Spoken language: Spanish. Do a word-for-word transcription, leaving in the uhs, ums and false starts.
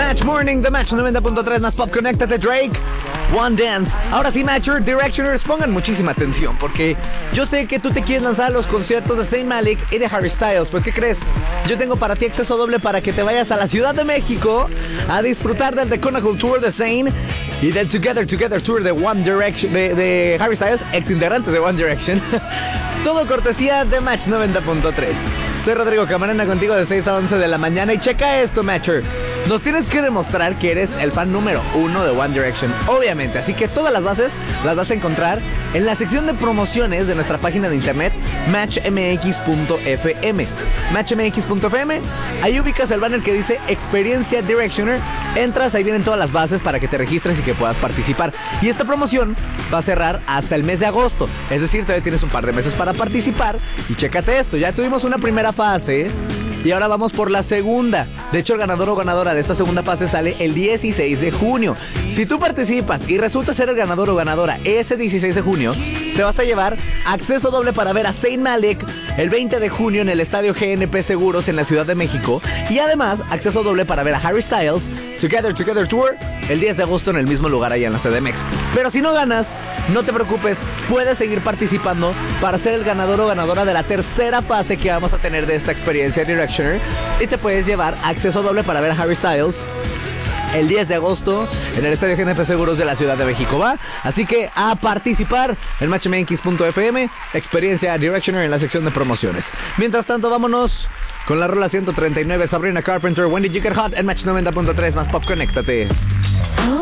Match Morning, The Match noventa punto tres más Pop, conéctate Drake, One Dance. Ahora sí, Matcher, Directioners, pongan muchísima atención porque yo sé que tú te quieres lanzar a los conciertos de Zayn Malik y de Harry Styles. Pues, ¿qué crees? Yo tengo para ti acceso doble para que te vayas a la Ciudad de México a disfrutar del The Chronicle Tour de Zayn y del Together Together Tour de One Direction, de, de Harry Styles, ex integrantes de One Direction. Todo cortesía de Match noventa punto tres. Soy Rodrigo Camarena contigo de seis a once de la mañana y checa esto, Matcher. Nos tienes que demostrar que eres el fan número uno de One Direction, obviamente. Así que todas las bases las vas a encontrar en la sección de promociones de nuestra página de internet match m x punto f m. match m x punto f m. Ahí ubicas el banner que dice Experiencia Directioner. Entras, ahí vienen todas las bases para que te registres y que puedas participar. Y esta promoción va a cerrar hasta el mes de agosto. Es decir, todavía tienes un par de meses para participar. Y chécate esto, ya tuvimos una primera fase y ahora vamos por la segunda. De hecho, el ganador o ganadora de esta segunda fase sale el dieciséis de junio. Si tú participas y resulta ser el ganador o ganadora ese dieciséis de junio, te vas a llevar acceso doble para ver a Zayn Malik el veinte de junio en el estadio G N P Seguros en la Ciudad de México. Y además, acceso doble para ver a Harry Styles Together Together Tour el diez de agosto en el mismo lugar allá en la C D M X. Pero si no ganas, no te preocupes, puedes seguir participando para ser el ganador o ganadora de la tercera fase que vamos a tener de esta experiencia Directioner. Y te puedes llevar acceso doble para ver a Harry Styles el diez de agosto en el estadio G N P Seguros de la Ciudad de México, ¿va? Así que a participar en match m x punto f m, experiencia Directioner en la sección de promociones. Mientras tanto, vámonos con la rola ciento treinta y nueve, Sabrina Carpenter, When Did You Get Hot en Match noventa punto tres más Pop, conéctate. So